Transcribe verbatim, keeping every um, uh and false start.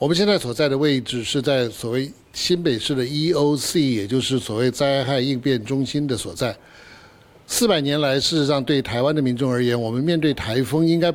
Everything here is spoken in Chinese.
我们现在所在的位置是在所谓新北市的 E O C， 也就是所谓灾害应变中心的所在。四百年来，事实上对台湾的民众而言，我们面对台风应该